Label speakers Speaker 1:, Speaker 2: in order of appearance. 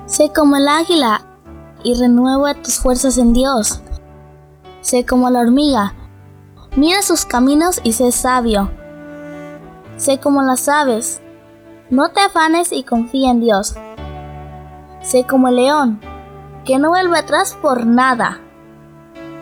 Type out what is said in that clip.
Speaker 1: Sé como el águila y renueva tus fuerzas en Dios. Sé como la hormiga, mira sus caminos y sé sabio. Sé como las aves, no te afanes y confía en Dios. Sé como el león, que no vuelve atrás por nada.